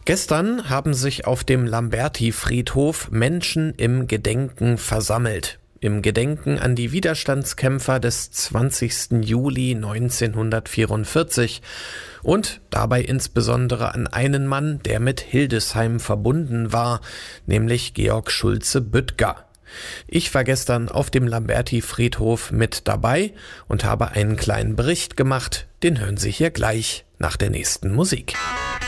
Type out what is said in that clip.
Gestern haben sich auf dem Lamberti-Friedhof Menschen im Gedenken versammelt. Im Gedenken an die Widerstandskämpfer des 20. Juli 1944 und dabei insbesondere an einen Mann, der mit Hildesheim verbunden war, nämlich Georg Schulze-Büttger. Ich war gestern auf dem Lamberti-Friedhof mit dabei und habe einen kleinen Bericht gemacht, den hören Sie hier gleich nach der nächsten Musik.